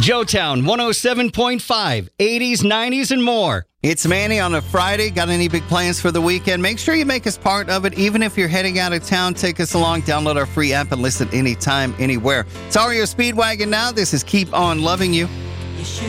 Joetown 107.5, 80s, 90s, and more. It's Manny on a Friday. Got any big plans for the weekend? Make sure you make us part of it. Even if you're heading out of town, take us along. Download our free app and listen anytime, anywhere. It's REO Speedwagon now. This is Keep On Loving You. You should